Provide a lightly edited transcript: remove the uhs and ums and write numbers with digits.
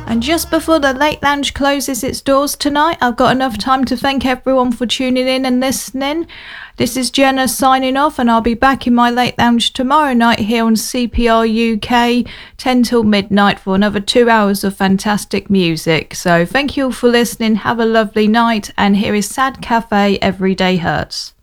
And just before the Late Lounge closes its doors tonight, I've got enough time to thank everyone for tuning in and listening. This is Jenna signing off, and I'll be back in my Late Lounge tomorrow night here on CPR UK, 10 till midnight, for another 2 hours of fantastic music. So thank you all for listening, have a lovely night, and here is Sad Cafe, Everyday Hurts.